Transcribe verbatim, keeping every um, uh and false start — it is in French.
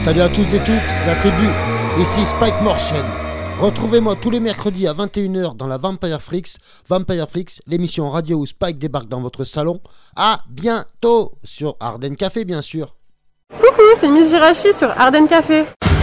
Salut à tous et toutes, la tribu, ici Spike Morchen. Retrouvez-moi tous les mercredis à vingt et une heures dans la Vampire Freaks. Vampire Freaks, l'émission radio où Spike débarque dans votre salon. À bientôt sur Arden Café, bien sûr. Coucou, c'est Miss Jirachi sur Arden Café.